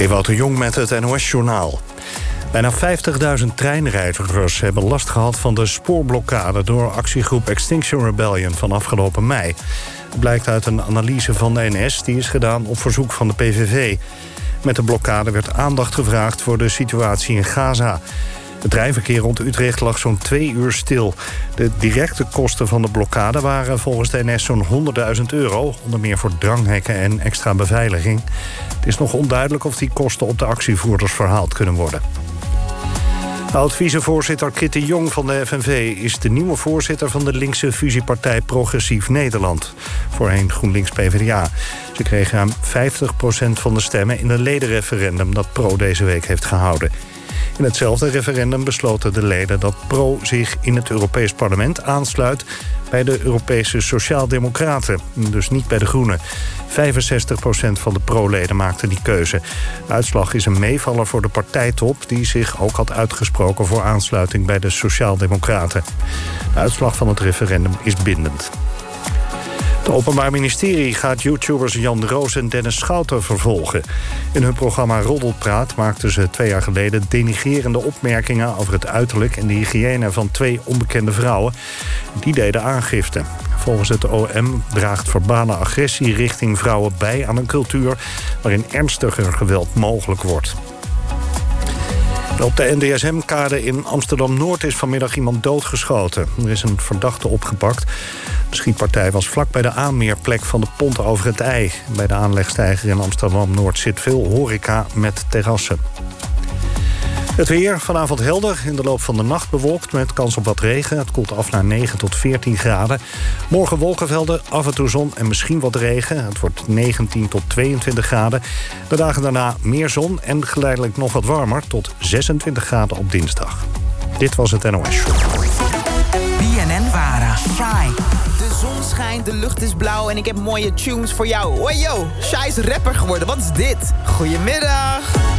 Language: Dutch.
Ewout de Jong met het NOS-journaal. Bijna 50.000 treinreizigers hebben last gehad van de spoorblokkade door actiegroep Extinction Rebellion van afgelopen mei. Dat blijkt uit een analyse van de NS, die is gedaan op verzoek van de PVV. Met de blokkade werd aandacht gevraagd voor de situatie in Gaza. Het treinverkeer rond Utrecht lag zo'n 2 uur stil. De directe kosten van de blokkade waren volgens de NS zo'n €100.000... onder meer voor dranghekken en extra beveiliging. Het is nog onduidelijk of die kosten op de actievoerders verhaald kunnen worden. Oud-vicevoorzitter Kitty Jong van de FNV is de nieuwe voorzitter van de linkse fusiepartij Progressief Nederland. Voorheen GroenLinks-PVDA. Ze kreeg ruim 50% van de stemmen in een ledenreferendum dat Pro deze week heeft gehouden. In hetzelfde referendum besloten de leden dat Pro zich in het Europees Parlement aansluit bij de Europese Sociaaldemocraten, dus niet bij de Groenen. 65% van de Pro-leden maakte die keuze. De uitslag is een meevaller voor de partijtop, die zich ook had uitgesproken voor aansluiting bij de Sociaaldemocraten. De uitslag van het referendum is bindend. Het Openbaar Ministerie gaat YouTubers Jan de Roos en Dennis Schouten vervolgen. In hun programma Roddelpraat maakten ze 2 jaar geleden denigrerende opmerkingen over het uiterlijk en de hygiëne van 2 onbekende vrouwen. Die deden aangifte. Volgens het OM draagt verbale agressie richting vrouwen bij aan een cultuur waarin ernstiger geweld mogelijk wordt. Op de NDSM-kade in Amsterdam-Noord is vanmiddag iemand doodgeschoten. Er is een verdachte opgepakt. De schietpartij was vlak bij de aanmeerplek van de Pont over het IJ. Bij de aanlegsteiger in Amsterdam-Noord zit veel horeca met terrassen. Het weer, vanavond helder, in de loop van de nacht bewolkt met kans op wat regen. Het koelt af naar 9 tot 14 graden. Morgen wolkenvelden, af en toe zon en misschien wat regen. Het wordt 19 tot 22 graden. De dagen daarna meer zon en geleidelijk nog wat warmer tot 26 graden op dinsdag. Dit was het NOS. BNN-Vara. Shai. De zon schijnt, de lucht is blauw en ik heb mooie tunes voor jou. Hoi yo, Shai is rapper geworden, wat is dit? Goedemiddag.